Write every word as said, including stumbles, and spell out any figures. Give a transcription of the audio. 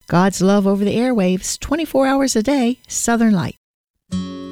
God's love over the airwaves, twenty-four hours a day, Southern Light.